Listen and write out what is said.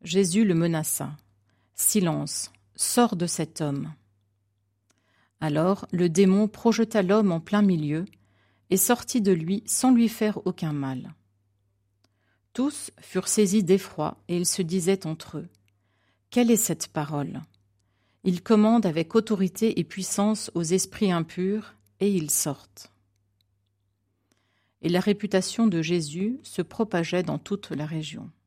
Jésus le menaça. « Silence, sors de cet homme !» Alors le démon projeta l'homme en plein milieu et sortit de lui sans lui faire aucun mal. Tous furent saisis d'effroi et ils se disaient entre eux : « Quelle est cette parole ? Il commande avec autorité et puissance aux esprits impurs et ils sortent. » Et la réputation de Jésus se propageait dans toute la région.